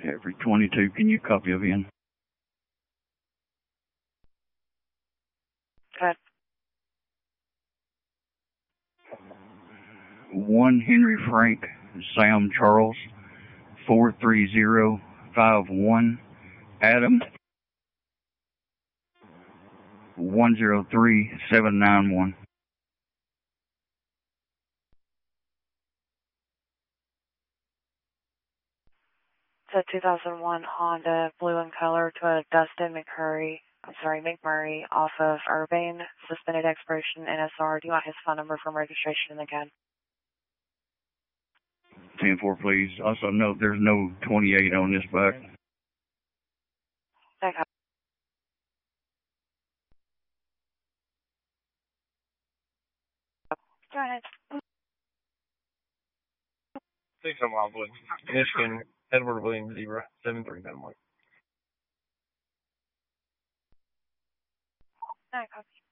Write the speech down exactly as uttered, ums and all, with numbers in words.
Every twenty-two, can you copy of in? Good. One Henry Frank, Sam Charles, four three zero five one, Adam, one zero three seven nine one. It's a two thousand one Honda, blue in color, to a Dustin McMurray, I'm sorry, McMurray, off of Urbane, suspended expiration N S R. Do you want his phone number from registration again? ten four, please. Also, note there's no twenty-eight on this back. Okay. Go ahead. Six on Wildwood, Michigan, Edward Williams, zebra, seven three nine one. All right, copy.